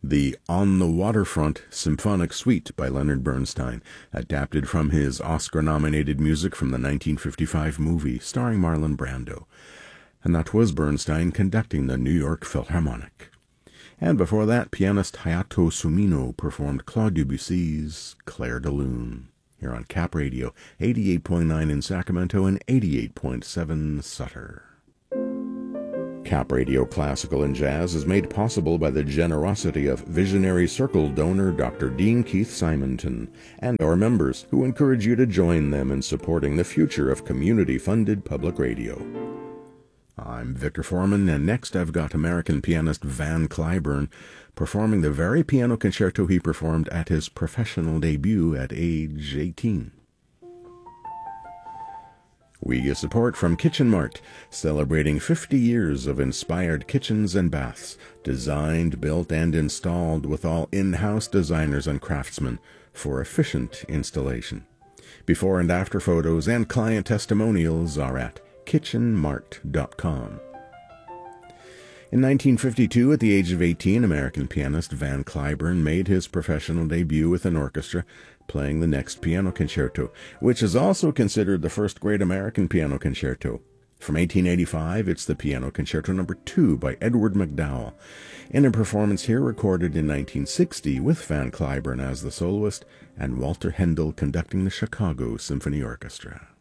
The On the Waterfront Symphonic Suite by Leonard Bernstein, adapted from his Oscar-nominated music from the 1955 movie starring Marlon Brando. And that was Bernstein conducting the New York Philharmonic. And before that, pianist Hayato Sumino performed Claude Debussy's Clair de Lune, here on Cap Radio, 88.9 in Sacramento and 88.7 Sutter. Cap Radio Classical and Jazz is made possible by the generosity of Visionary Circle donor Dr. Dean Keith Simonton and our members, who encourage you to join them in supporting the future of community-funded public radio. I'm Victor Foreman, and next I've got American pianist Van Cliburn performing the very piano concerto he performed at his professional debut at age 18. We get support from Kitchen Mart, celebrating 50 years of inspired kitchens and baths, designed, built, and installed with all in-house designers and craftsmen for efficient installation. Before and after photos and client testimonials are at kitchenmart.com. In 1952, at the age of 18, American pianist Van Cliburn made his professional debut with an orchestra, playing the Next Piano Concerto, which is also considered the first great American piano concerto. From 1885, it's the Piano Concerto No. 2 by Edward MacDowell, in a performance here recorded in 1960 with Van Cliburn as the soloist and Walter Hendel conducting the Chicago Symphony Orchestra.